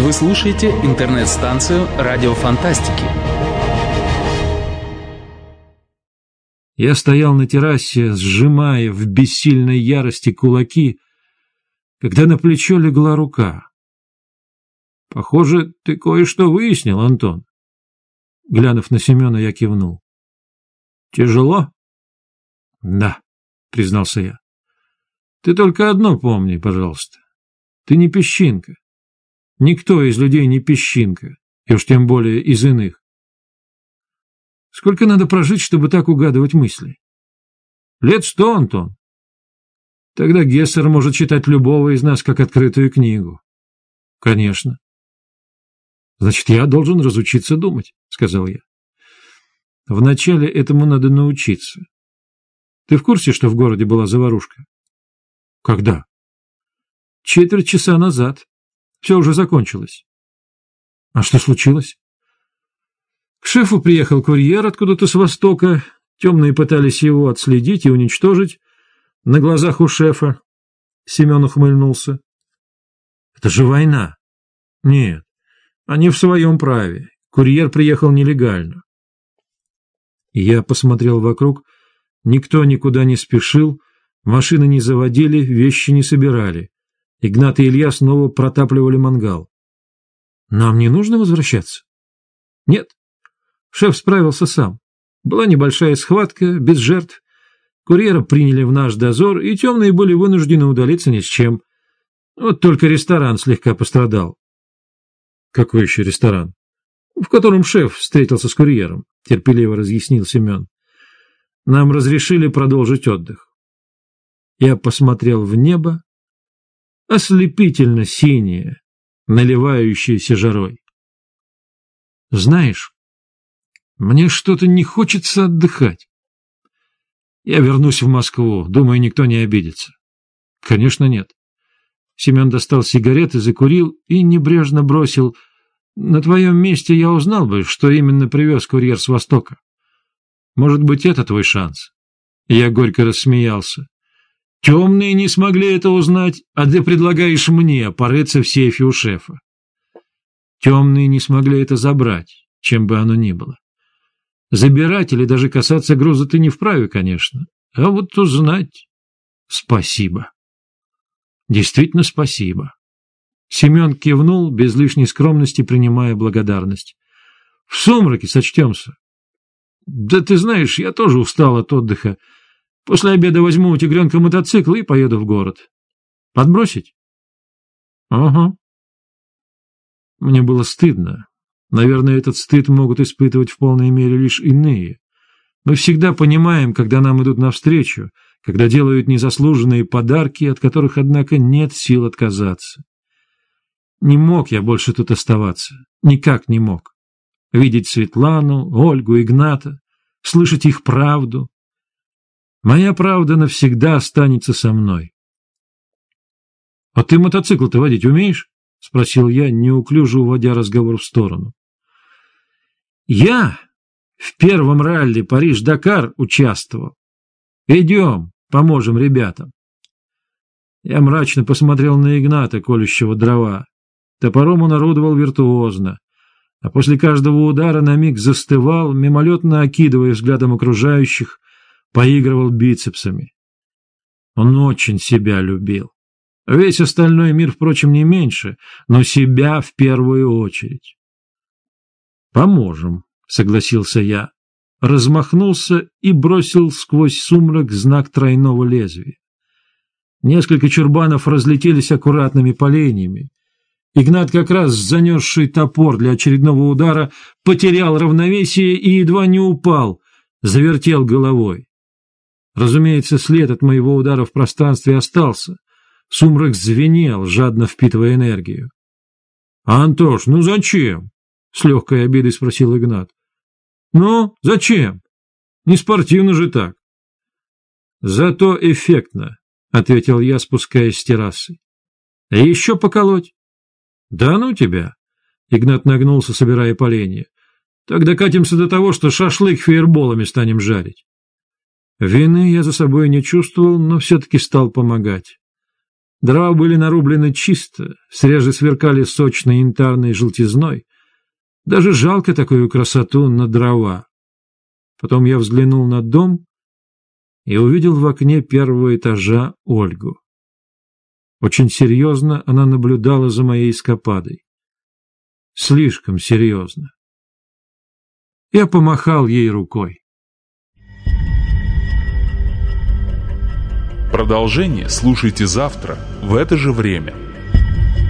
Вы слушаете интернет-станцию «Радио Фантастики». Я стоял на террасе, сжимая в бессильной ярости кулаки, когда на плечо легла рука. «Похоже, ты кое-что выяснил, Антон». Глянув на Семена, я кивнул. «Тяжело?» «Да», — признался я. «Ты только одно помни, пожалуйста. Ты не песчинка. Никто из людей не песчинка, и уж тем более из иных. Сколько надо прожить, чтобы так угадывать мысли? 100 лет, Антон. Тогда Гессер может читать любого из нас как открытую книгу». «Конечно». «Значит, я должен разучиться думать», — сказал я. «Вначале этому надо научиться. Ты в курсе, что в городе была заварушка?» «Когда?» «Четверть часа назад. Все уже закончилось». «А что случилось?» «К шефу приехал курьер откуда-то с востока. Темные пытались его отследить и уничтожить на глазах у шефа». Семен ухмыльнулся. «Это же война». «Нет, они в своем праве. Курьер приехал нелегально». Я посмотрел вокруг. Никто никуда не спешил, машины не заводили, вещи не собирали. Игнат и Илья снова протапливали мангал. «Нам не нужно возвращаться?» «Нет». Шеф справился сам. Была небольшая схватка, без жертв. Курьера приняли в наш дозор, и темные были вынуждены удалиться ни с чем. Вот только ресторан слегка пострадал. «Какой еще ресторан?» «В котором шеф встретился с курьером», — терпеливо разъяснил Семен. «Нам разрешили продолжить отдых». Я посмотрел в небо, ослепительно синее, наливающееся жарой. «Знаешь, мне что-то не хочется отдыхать. Я вернусь в Москву, думаю, никто не обидится». «Конечно, нет». Семен достал сигареты, закурил и небрежно бросил: «На твоем месте я узнал бы, что именно привез курьер с Востока. Может быть, это твой шанс?» Я горько рассмеялся. «Темные не смогли это узнать, а ты предлагаешь мне порыться в сейфе у шефа. Темные не смогли это забрать, чем бы оно ни было. Забирать или даже касаться груза ты не вправе, конечно, а вот узнать — спасибо. Действительно спасибо». Семен кивнул, без лишней скромности принимая благодарность. «В сумраке сочтемся». «Да ты знаешь, я тоже устал от отдыха. После обеда возьму у тигренка мотоцикл и поеду в город. Подбросить?» «Ага». Мне было стыдно. Наверное, этот стыд могут испытывать в полной мере лишь иные. Мы всегда понимаем, когда нам идут навстречу, когда делают незаслуженные подарки, от которых, однако, нет сил отказаться. Не мог я больше тут оставаться. Никак не мог. Видеть Светлану, Ольгу, Игната, слышать их правду. Моя правда навсегда останется со мной. — А ты мотоцикл-то водить умеешь? — спросил я, неуклюже уводя разговор в сторону. — Я в первом ралли Париж-Дакар участвовал. Идем, поможем ребятам. Я мрачно посмотрел на Игната, колющего дрова. Топором он орудовал виртуозно, а после каждого удара на миг застывал, мимолетно окидывая взглядом окружающих, поигрывал бицепсами. Он очень себя любил. Весь остальной мир, впрочем, не меньше, но себя в первую очередь. «Поможем», — согласился я, размахнулся и бросил сквозь сумрак знак тройного лезвия. Несколько чурбанов разлетелись аккуратными поленьями. Игнат, как раз занесший топор для очередного удара, потерял равновесие и едва не упал, завертел головой. Разумеется, след от моего удара в пространстве остался. Сумрак звенел, жадно впитывая энергию. — Антош, ну зачем? — с легкой обидой спросил Игнат. — Ну, зачем? Не спортивно же так. — Зато эффектно, — ответил я, спускаясь с террасы. — А еще поколоть? — Да ну тебя! — Игнат нагнулся, собирая поленья. — Так докатимся до того, что шашлык фейерболами станем жарить. Вины я за собой не чувствовал, но все-таки стал помогать. Дрова были нарублены чисто, срезы сверкали сочной янтарной желтизной. Даже жалко такую красоту на дрова. Потом я взглянул на дом и увидел в окне первого этажа Ольгу. Очень серьезно она наблюдала за моей эскападой. Слишком серьезно. Я помахал ей рукой. Продолжение слушайте завтра в это же время.